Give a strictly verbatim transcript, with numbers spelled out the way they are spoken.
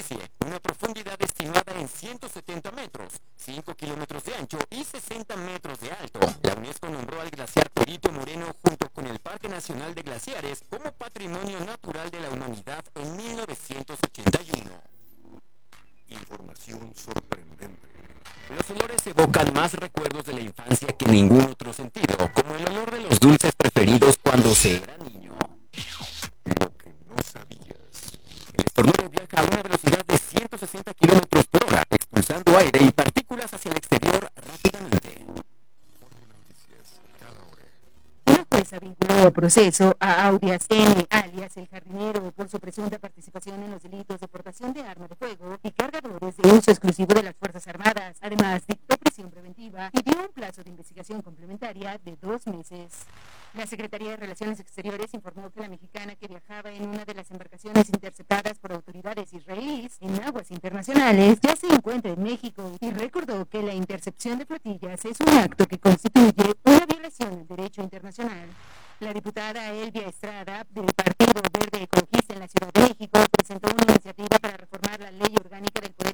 especie, una profundidad estimada en ciento setenta metros, cinco kilómetros de ancho y sesenta metros de alto. La UNESCO nombró al glaciar Perito Moreno junto con el Parque Nacional de Glaciares como Patrimonio Natural de la Humanidad en mil novecientos ochenta y uno. Información sorprendente. Los olores evocan más recuerdos de la infancia que ningún otro sentido, como el olor de los dulces preferidos cuando se era niño. Lo que no sabías. El estornudo viaja a una velocidad de ciento sesenta kilómetros por hora, expulsando aire y partículas hacia el exterior rápidamente. Noticias cada hora. Una jueza vinculó a proceso a Audias N., alias El Jardinero, por su presunta participación en los delitos de portación de arma de fuego y cargadores de uso exclusivo de las Fuerzas Armadas. Además, dictó prisión preventiva y dio un plazo de investigación complementaria de dos meses. La Secretaría de Relaciones Exteriores informó que la mexicana que viajaba en una de las embarcaciones interceptadas por autoridades israelíes en aguas internacionales ya se encuentra en México y recordó que la intercepción de flotillas es un acto que constituye una violación del derecho internacional. La diputada Elvia Estrada, del Partido Verde Ecologista en la Ciudad de México, presentó una iniciativa para reformar la Ley Orgánica del Poder